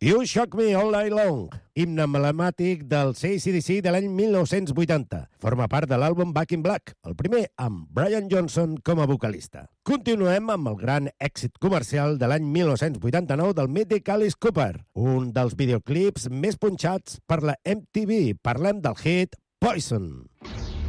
You Shock Me All Night Long, himne emblemàtic del AC/DC de l'any 1980. Forma part de l'àlbum Back in Black, el primer amb Brian Johnson com a vocalista. Continuem amb el gran èxit comercial de l'any 1989 del mític Alice Cooper, un dels videoclips més punxats per la MTV. Parlem del hit Poison.